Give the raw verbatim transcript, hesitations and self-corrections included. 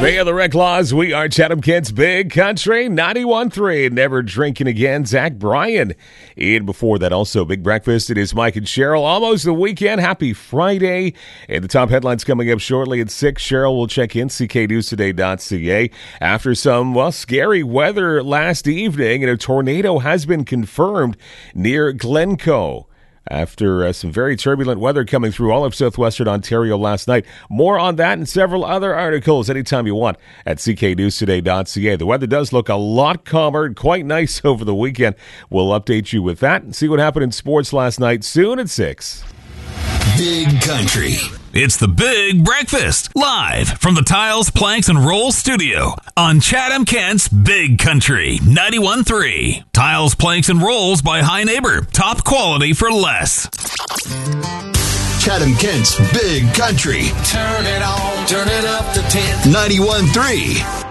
Bay of the Reclaws, we are Chatham Kent's Big Country, ninety-one point three, Never Drinking Again, Zach Bryan. And before that, also Big Breakfast, it is Mike and Cheryl. Almost the weekend, happy Friday. And the top headlines coming up shortly at six. Cheryl will check in, c k news today dot c a. After some, well, scary weather last evening, and a tornado has been confirmed near Glencoe. After uh, some very turbulent weather coming through all of southwestern Ontario last night. More on that and several other articles anytime you want at c k news today dot c a. The weather does look a lot calmer and quite nice over the weekend. We'll update you with that and see what happened in sports last night soon at six. Big Country. It's the Big Breakfast, live from the Tiles, Planks, and Rolls studio on Chatham Kent's Big Country, ninety-one point three. Tiles, Planks, and Rolls by High Neighbor. Top quality for less. Chatham Kent's Big Country. Turn it on, turn it up to ten. ninety-one point three.